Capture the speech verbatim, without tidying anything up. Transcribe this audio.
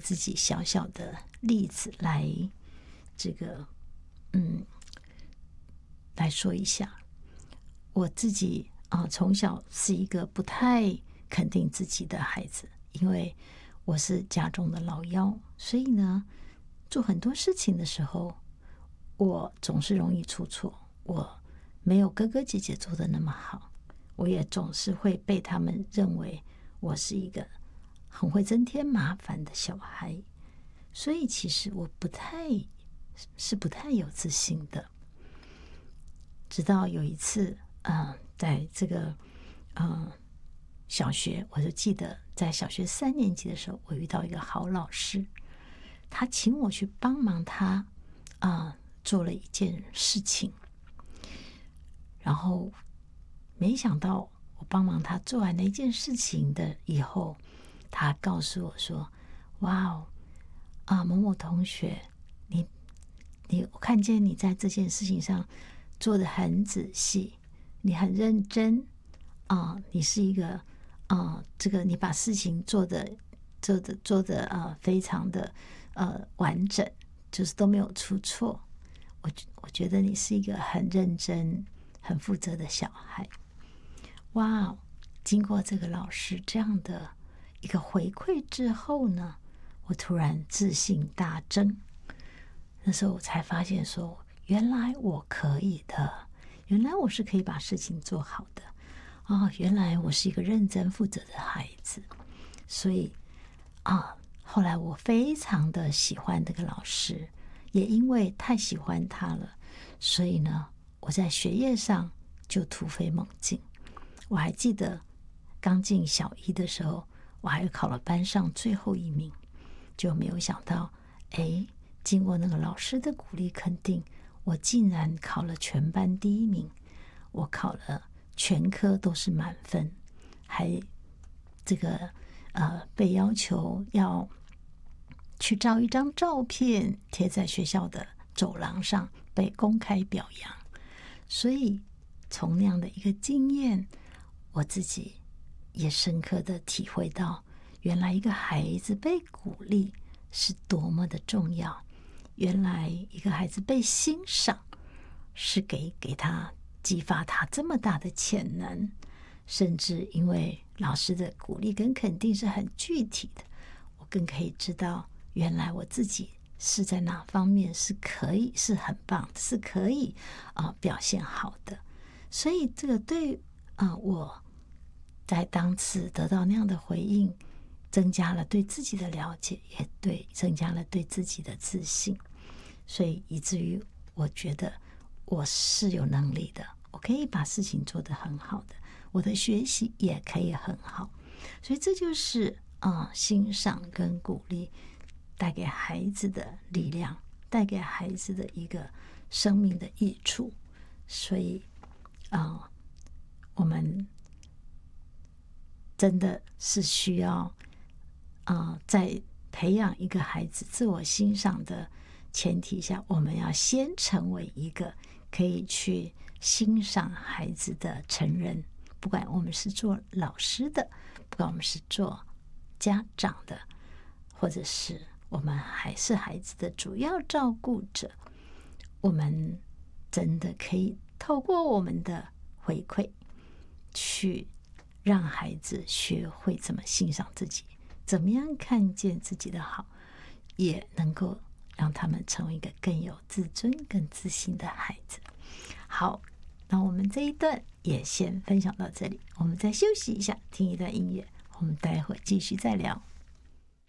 自己小小的例子来这个嗯来说一下。我自己啊、呃，从小是一个不太肯定自己的孩子，因为我是家中的老幺，所以呢，做很多事情的时候，我总是容易出错，我没有哥哥姐姐做的那么好，我也总是会被他们认为我是一个很会增添麻烦的小孩，所以其实我不太是不太有自信的。直到有一次，呃，在这个呃小学，我就记得在小学三年级的时候，我遇到一个好老师，他请我去帮忙他啊、呃、做了一件事情，然后没想到我帮忙他做完那件事情的以后，他告诉我说：“哇哦，啊某某同学，你你我看见你在这件事情上做得很仔细，你很认真啊、呃，你是一个啊、呃，这个你把事情做的做的做的呃非常的呃完整，就是都没有出错。我我觉得你是一个很认真、很负责的小孩。”哇哦！经过这个老师这样的一个回馈之后呢，我突然自信大增。那时候我才发现说，原来我可以的，原来我是可以把事情做好的啊、哦！原来我是一个认真负责的孩子。所以啊，后来我非常的喜欢这个老师，也因为太喜欢他了，所以呢，我在学业上就突飞猛进。我还记得刚进小一的时候，我还考了班上最后一名，就没有想到，哎，经过那个老师的鼓励肯定，我竟然考了全班第一名。我考了全科都是满分，还这个呃被要求要去照一张照片贴在学校的走廊上，被公开表扬。所以从那样的一个经验，我自己也深刻的体会到，原来一个孩子被鼓励是多么的重要，原来一个孩子被欣赏是给给他激发他这么大的潜能，甚至因为老师的鼓励跟肯定是很具体的，我更可以知道原来我自己是在哪方面是可以是很棒的，是可以啊、呃、表现好的。所以这个对啊、呃、我在当次得到那样的回应，增加了对自己的了解，也对增加了对自己的自信，所以以至于我觉得我是有能力的，我可以把事情做得很好的，我的学习也可以很好。所以这就是啊、呃、欣赏跟鼓励带给孩子的力量，带给孩子的一个生命的益处。所以啊、呃，我们真的是需要啊、呃，在培养一个孩子自我欣赏的前提下，我们要先成为一个可以去欣赏孩子的成人。不管我们是做老师的，不管我们是做家长的，或者是我们还是孩子的主要照顾者，我们真的可以透过我们的回馈去让孩子学会怎么欣赏自己，怎么样看见自己的好，也能够让他们成为一个更有自尊、更自信的孩子。好，那我们这一段也先分享到这里，我们再休息一下，听一段音乐，我们待会继续再聊。